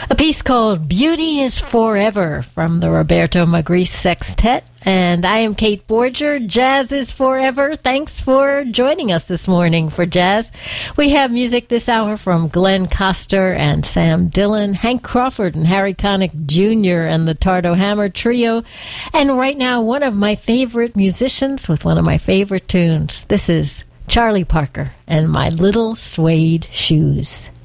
A piece called Beauty is Forever from the Roberto Magritte Sextet. And I am Kate Borger. Jazz is forever. Thanks for joining us this morning for Jazz. We have music this hour from Glenn Coster and Sam Dillon, Hank Crawford and Harry Connick Jr. and the Tardo Hammer Trio. And right now, one of my favorite musicians with one of my favorite tunes. This is Charlie Parker and My Little Suede Shoes.